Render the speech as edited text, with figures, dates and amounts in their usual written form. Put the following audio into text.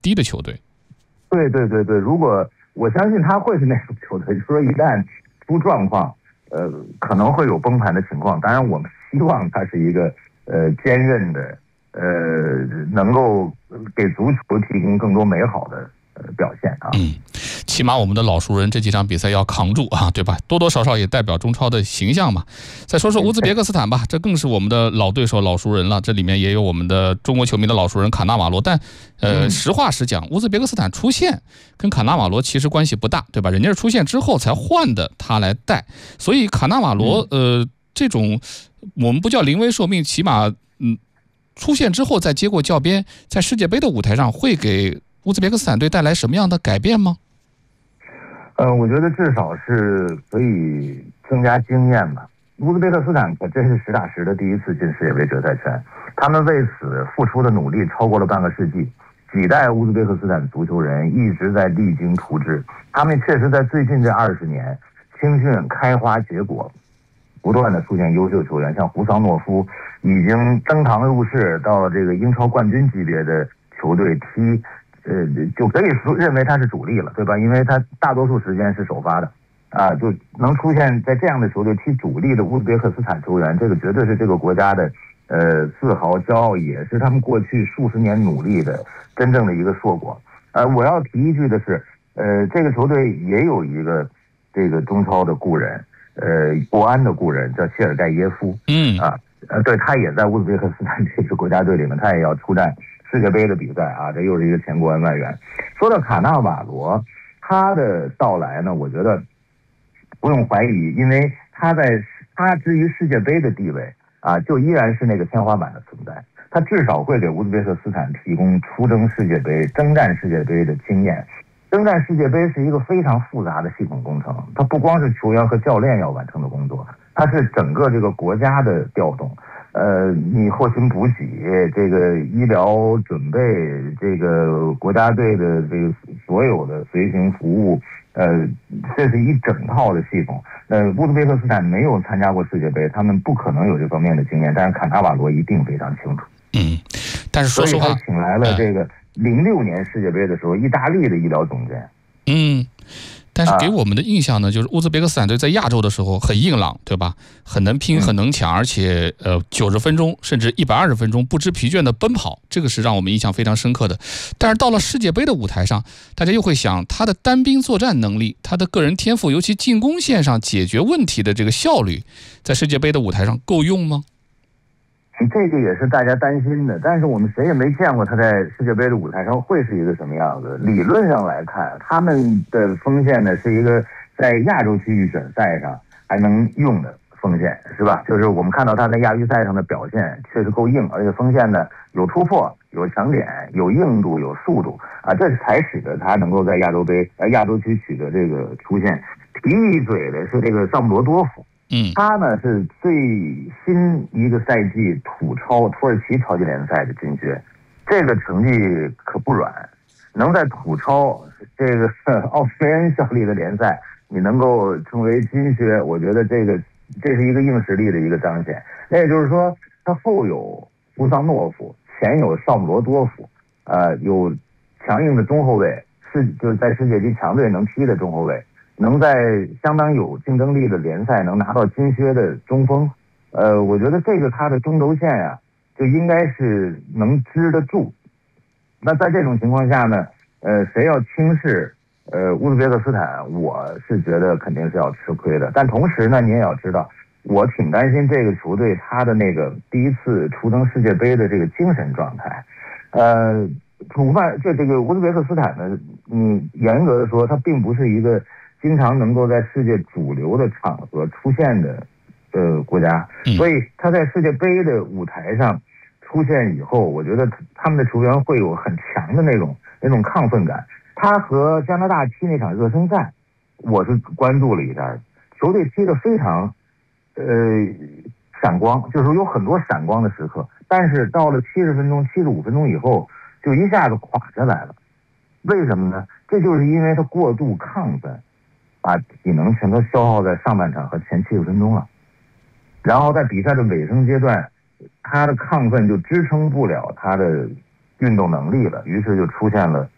低的球队。 对，如果我相信他会是那种球队，就是说一旦出状况，可能会有崩盘的情况。当然，我们希望他是一个坚韧的，能够给足球提供更多美好的表现啊。 起码我们的老熟人这几场比赛要扛住啊，对吧？多多少少也代表中超的形象嘛。再说说乌兹别克斯坦吧，这更是我们的老对手、老熟人了。这里面也有我们的中国球迷的老熟人卡纳瓦罗，但实话实讲，乌兹别克斯坦出现跟卡纳瓦罗其实关系不大，对吧？人家是出现之后才换的他来带，所以卡纳瓦罗这种我们不叫临危受命，起码出现之后再接过教鞭，在世界杯的舞台上会给乌兹别克斯坦队带来什么样的改变吗？ 我觉得至少是可以增加经验吧。乌兹别克斯坦可真是实打实的第一次进世界杯决赛圈，他们为此付出的努力超过了半个世纪，几代乌兹别克斯坦足球人一直在励精图治，他们确实在最近这20年青训开花结果，不断的出现优秀球员，像胡桑诺夫已经登堂入室，到了这个英超冠军级别的球队踢，就可以认为他是主力了，对吧？因为他大多数时间是首发的，就能出现在这样的球队踢主力的乌兹别克斯坦球员，这个绝对是这个国家的自豪骄傲，也是他们过去数十年努力的真正的一个硕果。我要提一句的是，这个球队也有一个这个中超的故人，国安的故人叫谢尔盖耶夫，对，他也在乌兹别克斯坦这支国家队里面，他也要出战世界杯的比赛啊，这又是一个前国安外援。说到卡纳瓦罗，他的到来呢，我觉得不用怀疑，因为他至于世界杯的地位就依然是那个天花板的存在，他至少会给乌兹别克斯坦提供出征世界杯、征战世界杯的经验。征战世界杯是一个非常复杂的系统工程，它不光是球员和教练要完成的工作，它是整个这个国家的调动。你后勤补给，这个医疗准备，这个国家队的这个所有的随行服务，这是一整套的系统。乌兹别克斯坦没有参加过世界杯，他们不可能有这方面的经验，但是卡纳瓦罗一定非常清楚。 但是说实话， 所以他请来了这个06年世界杯的时候意大利的医疗总监。 但是给我们的印象呢，就是乌兹别克斯坦队在亚洲的时候很硬朗，对吧？很能拼，很能抢，而且90分钟甚至120分钟不知疲倦的奔跑，这个是让我们印象非常深刻的。但是到了世界杯的舞台上，大家又会想他的单兵作战能力，他的个人天赋，尤其进攻线上解决问题的这个效率，在世界杯的舞台上够用吗？ 这个也是大家担心的，但是我们谁也没见过他在世界杯的舞台上会是一个什么样子。理论上来看，他们的锋线呢是一个在亚洲区预选赛上还能用的锋线，是吧？就是我们看到他在亚预赛上的表现确实够硬，而且锋线呢有突破、有强点、有硬度、有速度这才使得他能够在亚洲区取得这个出线。提一嘴的是这个萨姆罗多夫。他呢是最新一个赛季土耳其超级联赛的金靴，这个成绩可不软，能在土超这个奥斯联效力的联赛，你能够成为金靴，我觉得这是一个硬实力的一个彰显。那也就是说，他后有胡桑诺夫，前有绍姆罗多夫，有强硬的中后卫，就是在世界级强队能踢的中后卫。能在相当有竞争力的联赛能拿到金靴的中锋，我觉得这个他的中轴线就应该是能支得住。那在这种情况下呢，谁要轻视乌兹别克斯坦，我是觉得肯定是要吃亏的。但同时呢，你也要知道，我挺担心这个球队他的那个第一次出征世界杯的这个精神状态。这个乌兹别克斯坦呢，严格的说，它并不是一个经常能够在世界主流的场合出现的国家，所以他在世界杯的舞台上出现以后，我觉得他们的球员会有很强的那种亢奋感。他和加拿大踢那场热身赛，我是关注了一下，球队踢得非常闪光，就是有很多闪光的时刻，但是到了70分钟、75分钟以后，就一下子垮下来了。为什么呢？这就是因为他过度亢奋，把体能全都消耗在上半场和前70分钟了，然后在比赛的尾声阶段，他的亢奋就支撑不了他的运动能力了，于是就出现了